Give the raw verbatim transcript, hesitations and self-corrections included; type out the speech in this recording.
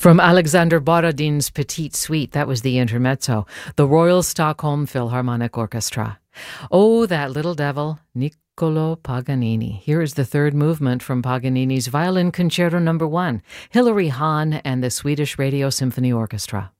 From Alexander Borodin's Petite Suite, that was the intermezzo, the Royal Stockholm Philharmonic Orchestra. Oh, that little devil, Niccolo Paganini. Here is the third movement from Paganini's Violin Concerto Number One, Hilary Hahn and the Swedish Radio Symphony Orchestra.